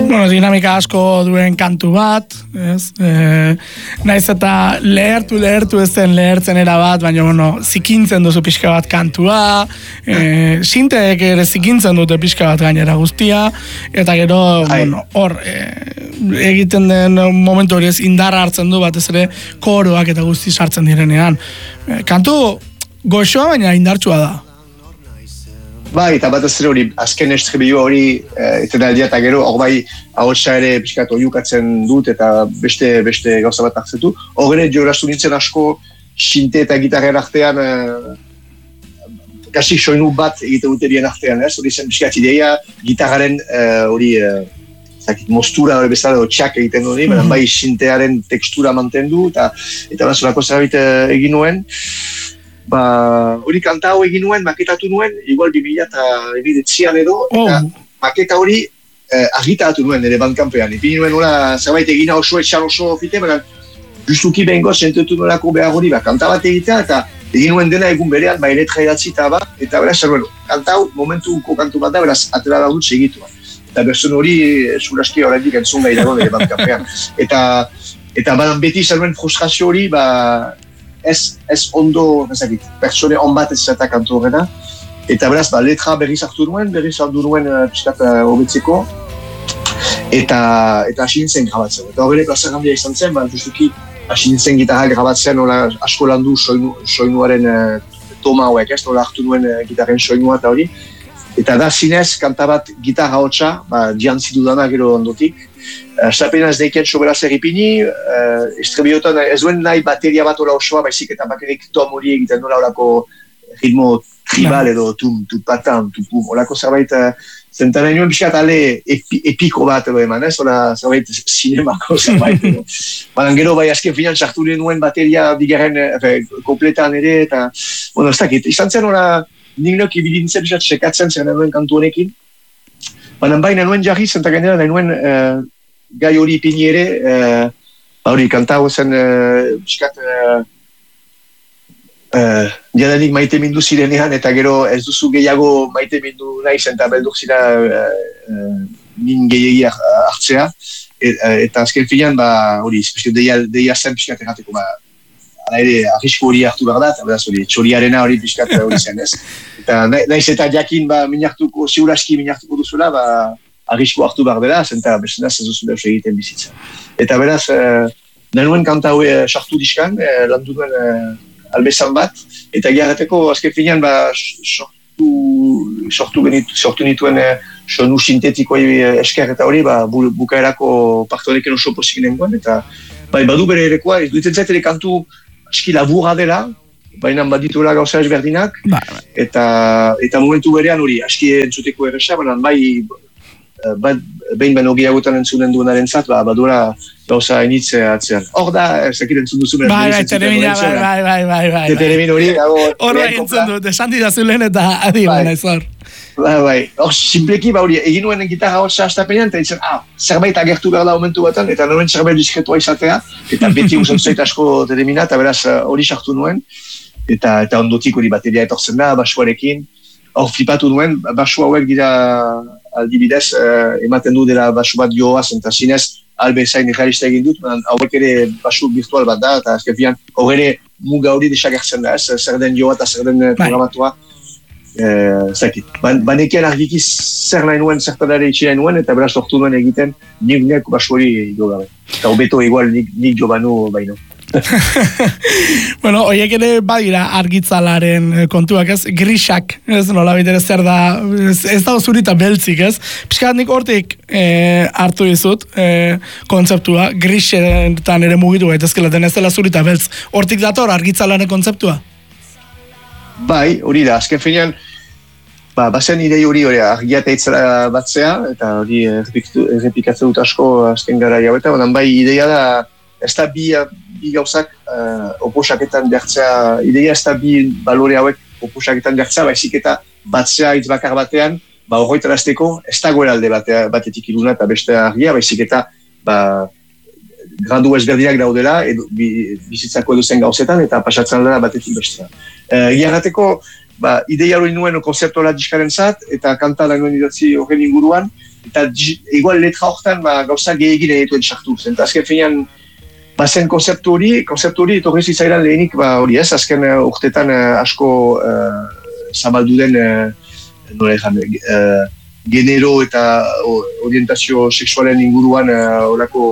Bueno, dinamika asko duen kantu bat, ez? Naiz eta lehertu ez zen lehertzen erabat, baina, bueno, zikintzen duzu pixka bat kantua, sinteek ere zikintzen dute pixka bat gainera guztia, eta gero, bueno, hor, egiten den momentu hori ez indarra hartzen du batez ere koroak eta guzti sartzen direnean. Kantu goxoa, baina indartsua da. Bai, eta batez ere hori, azken estribio hori, etenaldia eta gero, hor bai, ahotsa ere pixkat oiukatzen dut eta beste gauza bat hartzetu. Hor ere, jorastu nintzen asko, sinte eta gitarren artean, kasi soinu bat egite duterien artean, ez? Hori zen pixkat ideia, gitarraren hori, mostura hori bezala, txak egiten duen, bai sintearen tekstura mantendu, eta bazolako zerbait egin nuen. Hori kanta hau egin nuen, maketatu nuen, igual 2000 edo, eta maketa hori argitaratu nuen ere bandkampean. Ipini nuen nola zerbait egina oso etxan oso fite, baina justuki behingo sentetu nolako behar hori, kanta bat egitea, eta egin nuen dena egun berean, letra idatzi eta beraz, kanta hau momentuko kantu bat da, beraz, atera da dut segitu. Eta berzun hori, zuraski horrendik entzun gai dago ere bandkampean. Eta badan beti zeruen frustrazio hori, ez ondo, ezagit, pertsone on bat ez zeta kantu horrena. Eta beraz, letra berriz hartu nuen piskat hobetzeko. Eta hasi nintzen grabatzen. Eta horrela plaza handia izan zen, justuki hasi nintzen gitarra grabatzen, asko landu soinuaren toma hauek, ez, hartu nuen gitarren soinua eta hori. Eta da zinez, kanta bat gitarra hotxa, diantzi dudana gero ondotik. Estapena ez deiken sobera zer ipini, estrebiotan ez duen nahi bateria bat ola osoa, baizik eta bakerik tom hori egiten nola olako ritmo tribal edo tu-patan, tu-pum, olako zerbait zentaren nuen biskat ale epiko bat edo eman, ez? Ola zerbait sinemako zerbait edo. Baina gero bai azken finan sartu nuen bateria bigarren kompletan ere, eta, bueno, ez dakit, izan zen ola nik ibilintzen biskat sekatzen zer nuen kantu honekin, baina baina nuen jarri zentak gainera nuen gai hori ipini ere, hori kanta hau zen biskat jadanik maite mindu zirenean eta gero ez duzu gehiago maite mindu nahi zen eta beldur zira nin gehiagi hartzea eta azken filan hori deia zen piskat errateko ala ere arrisku hori hartu behar da eta beraz hori txoriarena hori piskat hori zen ez eta nahiz eta jakin ziuraski minartuko duzula arrisku hartu behar dela, zenta bestenaz ez duzu deus egiten bizitza. Eta beraz, nuen kanta hau sartu diskan, landu duen albezan bat, eta giarreteko azken finean sortu nituen sonu sintetikoi esker eta hori bukaerako partonekin oso pozik nengoen, eta badu bere erekoa, ez duitzen zaitere kantu aski laburra dela, baina badituela gauza ezberdinak, eta momentu berean hori aski entzuteko erresa, baina behin beno gehiagotan entzunen duenaren zat, badura gauza initze atzean. Hor da, ezakit entzun duzu bai, teremina, bai. Teremin hori, hor bai entzun dut, esan didazulen eta adi gana ez hor. Bai, hor, simpleki, egin nuen gitarra hor astapenean, eta ditzen, zerbait agertu behar da momentu batan, eta nuen zerbait diskretua izatea, eta beti usan zait asko teremina, eta beraz hori sartu nuen, eta ondotik hori bateria etortzen da, basuarekin, hor flipatu nuen, basu hauek dira aldibidez, ematen du dela basu bat joaz, eta zinez, albe zain ekarista egin dut, hauek ere basu virtual bat da, eta azkefian, hor ere muga hori desagertzen da, zer den joa eta zer den programatua, zakit. Banekian argiki zer nahi nuen, zertadare itxi nahi nuen, eta beraz sortu nuen egiten, nik basu hori jo gabe. Eta hobeto igual nik jo banu baino. Bueno, oiek ere badira argitzalaren kontuak, ez? Grisak, ez nola bitere zer da, ez da zurita beltzik, ez? Piskat nik hortik hartu dizut kontzeptua, grisetan ere mugitu gaitezkela, ez dela zurita beltz. Hortik dator argitzalaren kontzeptua? Bai, hori da, azken finean, bazen idei hori argia eta itzela batzea, eta hori errepikatzen dut asko azken gara jaueta, baina bai ideia da, ez da bi gauzak oposaketan behartzea, ideia ez da bi balore hauek oposaketan behartzea, baizik eta batzea hitz bakar batean, horretarazteko ez dagoela alde batetik iruna eta beste argia, baizik eta gradu ezberdinak daudela, bizitzako edozen gauzetan, eta pasatzen dela batetik bestea. Giarrateko, ideia hori nuen konzeptuala diskaren zat, eta kanta da nuen idatzi horren inguruan, eta igual letra hortan gauza gehiagin egituen sartu. Zenta azken finean, bazen konzeptu hori etorri zitzaidan lehenik, hori ez, azken urtetan asko zabaldu den, genero eta orientazio sexualen inguruan horako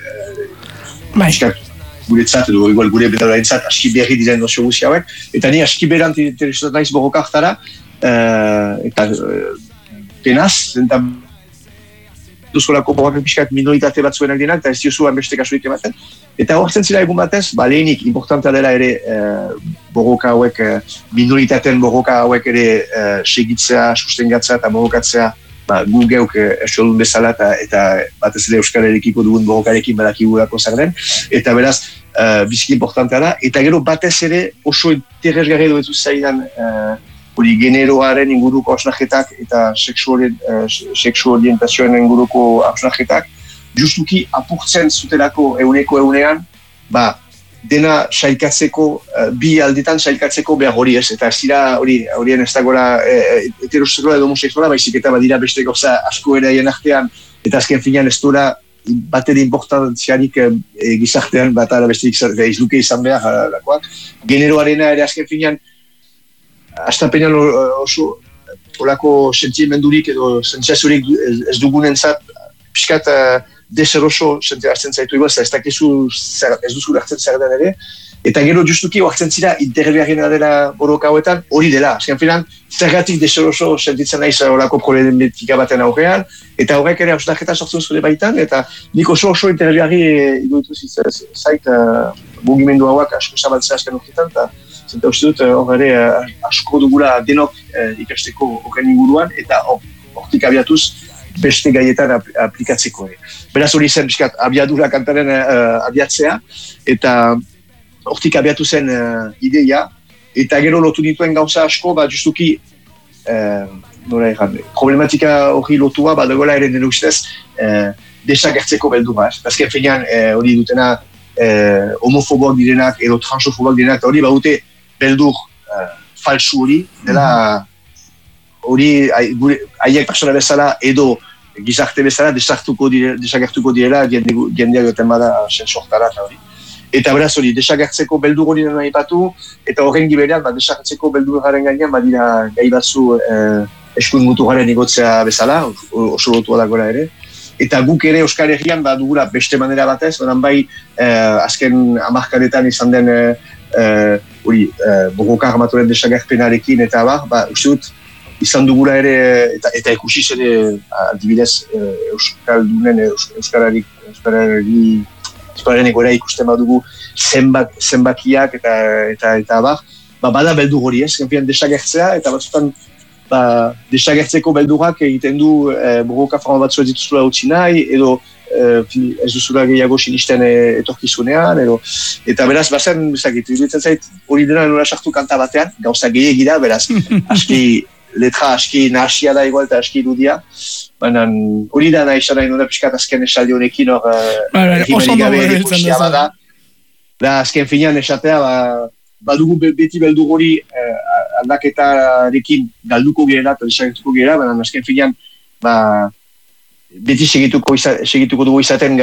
guretzat edo igual gure betalarentzat aski berri diren nozio guzti hauek, eta ni aski berant interesatu naiz borroka hartara, eta penaz, zenta duzkolako borroka pixkat minoritate bat zuenak dinak, eta ez diozuan beste kasuik ematen. Eta hortzen zira egun batez, lehenik importanta dela ere borroka hauek, minoritateen borroka hauek ere segitzea, sustengatzea eta borrokatzea gu geuk esodun bezala eta batez ere euskararekiko dugun borrokarekin badakigulako zer den. Eta beraz, biziki importantea da. Eta gero batez ere oso interesgarri duetu zaidan generoaren inguruko hausnajetak eta sexu orientazioen inguruko hausnajetak, justuki apurtzen zutelako egunean, dena sailkatzeko, bi aldetan sailkatzeko behar hori ez, eta ez dira horien ez dagoela heterosexuala edo homosexuala, baizik eta badira beste gauza asko eraien artean, eta azken finean ez dura bateri importantziarik gizartean, bat ala beste ez luke izan behar lakoak. Generoarena ere azken finean, astapenean oso olako sentimendurik edo sentsaziorik ez dugunentzat, pixkat deseroso sentitzen zaitu igual, ez dakizu ez duzu hartzen zer den ere, eta gero justuki hartzen zira interbiarena dela borroka hauetan, hori dela, azken filan, zergatik deseroso sentitzen naiz olako problematika baten aurrean, eta horrek ere hausnarketa sortzen zure baitan, eta nik oso interbiarri idutu zait mugimendu hauak asko zabaltzea azken urtetan, eta zenta uste dut hor ere asko dugula denok ikasteko horren inguruan, eta hortik abiatuz beste gaietan aplikatzeko ere. Beraz hori zen, biskat, abiadura kantaren abiatzea, eta hortik abiatu zen ideia, eta gero lotu dituen gauza asko, justuki problematika hori lotua, dagoela ere nire ustez desagertzeko beldura. Azken finean hori dutena homofobok direnak edo transofobok direnak, eta hori badute beldur falsu hori, dela hori haiek persona bezala edo gizarte bezala desagertuko direla jendeak goten bada sensortara eta hori. Eta beraz hori, desagertzeko beldur hori nahi batu, eta horren giberean, desagertzeko belduraren gainean, badira gai batzu eskuin muturaren igotzea bezala, oso lotua dagoela ere. Eta guk ere Euskal Herrian dugula beste manera batez, oran bai azken hamarkadetan izan den borroka armatuaren desagerpenarekin eta uste dut izan dugula ere, eta ikusiz ere adibidez Euskararen egoera ikusten badugu zenbakiak eta bada beldur hori ez, genpian desagertzea, eta batzutan desagertzeko beldurak egiten du borroka forma batzu ez dituzula utzi nahi, edo ez duzula gehiago sinisten etorkizunean, eta beraz, bazen, iruditzen zait, hori dena nola sartu kanta batean, gauza gehiagira, beraz, letra aski nahasia da igual eta aski irudia, baina hori da nahi esan nahi nuna pixkat azken esaldi honekin hor rimerik gabe erikusia bada, da azken finean esatea badugu beti beldur hori aldaketarekin galduko girela eta desagertuko girela, baina azken finean beti segituko dugu izaten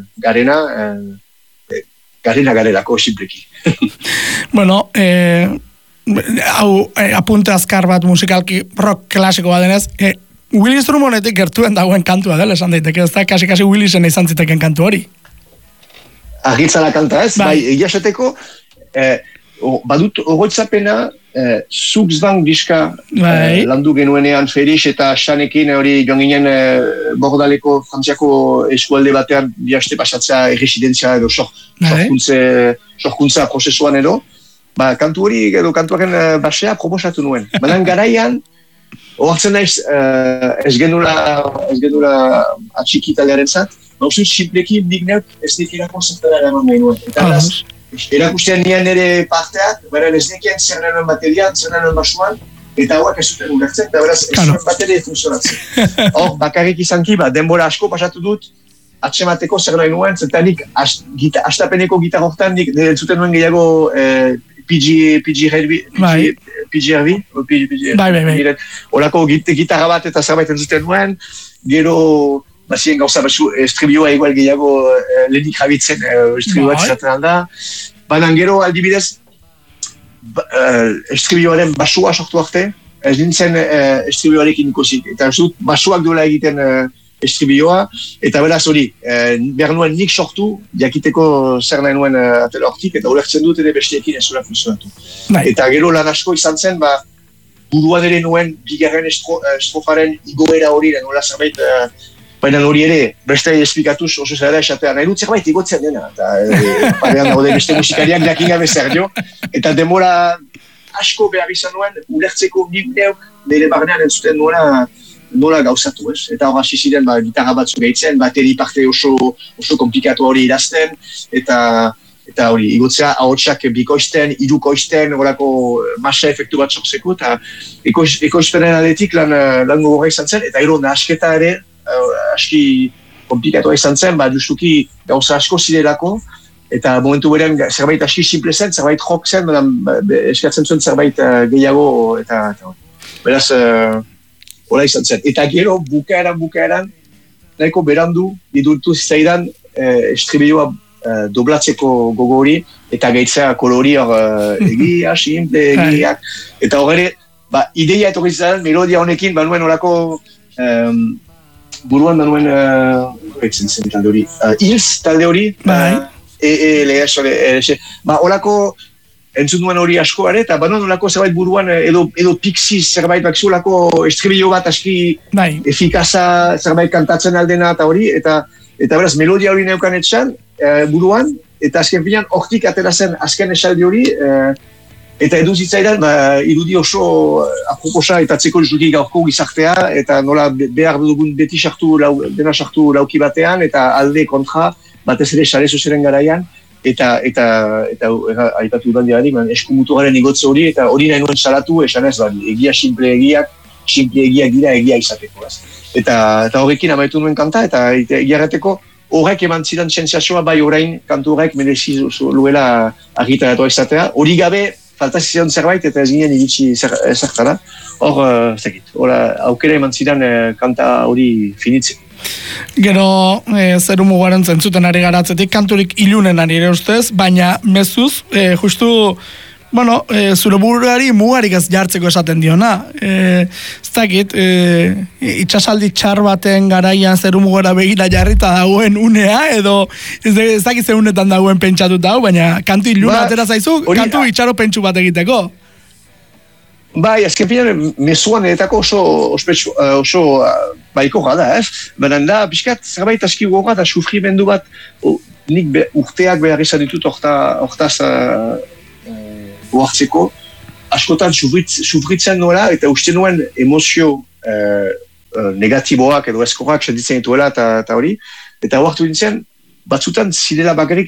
garelako simpleki. Bueno, hau apunte azkar bat musikalki rock klasiko bat denez, Willis Drummondetik gertuen dagoen kantua dela esan daiteke, ez da kasi Willisen izan ziteken kantu hori. Argitzala kanta ez, bai, egiasateko badut oroitzapena Zuxbank diska landu genuenean Felix eta Xanekin hori joan ginen Bordaleko Frantziako eskualde batean bihaste pasatzea erresidentzia edo sorkuntza prozesuan edo, kantu hori edo kantuaren basea proposatu nuen. Baina garaian, oartzen naiz ez genula atxiki taldearen zat, uste simpleki nik neuk ez nekirako zertara eraman nahi nuen. Eta erakustean nian ere parteak, beren ez nekien zer nuen materian, zer nuen basuan, eta hauak ez zuten ulertzen, eta beraz ez zuen bateria funtzionatzen. Hor, bakarrik izanki, denbora asko pasatu dut, atxemateko zer nahi nuen, zetanik astapeneko gitar hortan nik zuten nuen gehiago PGRV, olako gitarra bat eta zerbait entzuten nuen, gero bazien gauza batzu, estribioa igual gehiago lehenik jabitzen estribioa izaten alda. Baina gero aldibidez, estribioaren basua sortu arte, ez nintzen estribioarekin ikusi. Eta basuak duela egiten estribioa, eta beraz hori, behar nuen nik sortu, jakiteko zer nahi nuen atela hortik, eta ulertzen dut ere bestiekin ez zura funtzionatu. Eta gero lan asko izan zen, buruan ere nuen bigarren estrofaren igoera hori, nola zerbait, baina hori ere, beste esplikatuz oso zera esatea, nahi dut zerbait igotzen dena, eta parean daude beste musikariak jakin gabe zer jo, eta demora asko behar izan nuen, ulertzeko nik neuk, nire barnean entzuten nola gauzatu, ez? Eta hor hasi ziren gitarra batzu gehitzen, bateri parte oso komplikatu hori idazten, eta hori, igotzea ahotsak bikoizten, hirukoizten, horako masa efektu bat sortzeko, eta ekoizpenen aldetik lan gogorra izan zen, eta gero nahasketa ere, aski komplikatu izan zen, justuki gauza asko zirelako, eta momentu berean zerbait aski simple zen, zerbait rock zen, eskatzen zuen zerbait gehiago, eta beraz, hola izan zen. Eta gero, bukaeran, nahiko berandu, idurtu zizaidan estribioa doblatzeko gogo hori, eta gehitzea kolori hor egia, simple, egiak. Eta horre, ideia etorri zizaidan, melodia honekin, banuen horako buruan banuen talde hori, Hills talde hori, horako entzun duen hori asko ere, eta banon olako zerbait buruan edo Pixies zerbait bakizulako estribio bat aski efikaza zerbait kantatzen aldena eta hori, eta beraz melodia hori neukan etxan buruan, eta azken finan hortik atera zen azken esaldi hori, eta edu zitzaidan irudi oso aproposa eta atzeko juki gaurko gizartea, eta nola behar dugun beti dena sartu lauki batean, eta alde kontra batez ere sare sozialen garaian, eta aipatu dudan diarik, eskumuturaren igotze hori, eta hori nahi nuen salatu, esan ez, egia simple egiak dira egia izateko. Eta horrekin amaitu nuen kanta, eta egiarreteko horrek eman zidan sentsazioa bai orain kantu horrek merezi luela argitaratu izatea. Hori gabe, falta zidan zerbait, eta ez ginen iritsi zertara. Hor, aukera eman zidan kanta hori finitzeko. Gero zeru mugaren zentzuten ari garatzetik, kanturik ilunen ari ere ustez, baina mezuz, justu, zure buruari mugarik ez jartzeko esaten diona. Ez dakit, itxasaldi txar baten garaian zeru mugara begira jarrita dagoen unea, edo ez dakit ze unetan dagoen pentsatuta hau, baina kantu iluna atera zaizu, kantu itxaro pentsu bat egiteko. Bai, azken finan, mezuan edetako oso baiko gada, ez? Baina da, pixkat, zerbait aski goga da sufrimendu bat, nik urteak behar izan ditut hortaz gohartzeko, askotan sufritzen nola, eta uste nuen emozio negatiboak edo eskorrak senditzen dituela eta hori, eta gohartu dintzen, batzutan zirela bakarrik